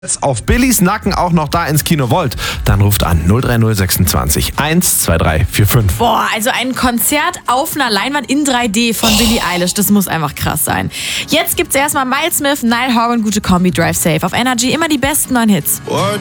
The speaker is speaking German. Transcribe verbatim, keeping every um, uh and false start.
auf Billys Nacken auch noch da ins Kino wollt, dann ruft an null drei null sechsundzwanzig eins zwei drei vier fünf. Boah, also ein Konzert auf einer Leinwand in drei D von Billie Eilish, das muss einfach krass sein. Jetzt gibt's erstmal Miles Smith, Niall Horan, gute Kombi, Drive Safe. Auf Energy immer die besten neuen Hits.